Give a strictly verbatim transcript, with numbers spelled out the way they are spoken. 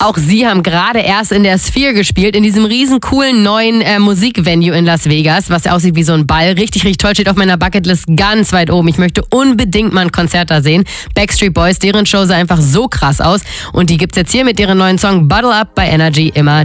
Auch sie haben gerade erst in der Sphere gespielt, in diesem riesen coolen neuen äh, Musikvenue in Las Vegas, was aussieht wie so ein Ball. Richtig, richtig toll, steht auf meiner Bucketlist ganz weit oben. Ich möchte unbedingt mal ein Konzert da sehen. Backstreet Boys, deren Show sah einfach so krass aus. Und die gibt's jetzt hier mit ihrem neuen Song Bottle Up bei Energy immer.